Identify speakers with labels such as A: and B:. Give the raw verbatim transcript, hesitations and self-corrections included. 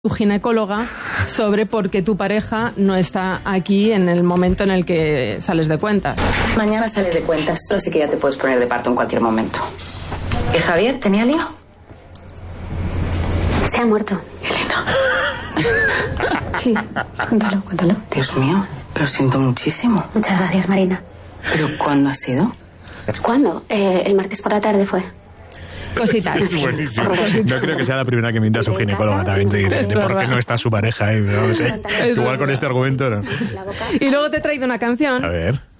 A: tu ginecóloga sobre por qué tu pareja no está aquí en el momento en el que sales de cuentas.
B: Mañana sales de cuentas, solo sé que ya te puedes poner de parto en cualquier momento. ¿Y Javier tenía lío?
C: Se ha muerto.
B: Elena.
C: Sí, cuéntalo, cuéntalo.
B: Dios mío, lo siento muchísimo.
C: Muchas gracias, Marina.
B: ¿Pero cuándo ha sido?
C: ¿Cuándo? Eh, el martes por la tarde fue.
A: Cositas.
D: Es buenísimo. No creo que sea la primera que mienta a su ginecóloga, también te diré. De por qué no está su pareja ahí, no sé. Igual con este argumento, ¿no?
A: Y luego te he traído una canción.
D: A ver.